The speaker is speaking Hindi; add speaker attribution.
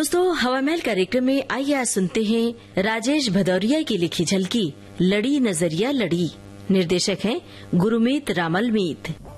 Speaker 1: दोस्तों, हवा महल कार्यक्रम में आइए आज सुनते हैं राजेश भदौरिया की लिखी झलकी लड़ी नजरिया लड़ी। निर्देशक हैं गुरुमीत रामल मीत।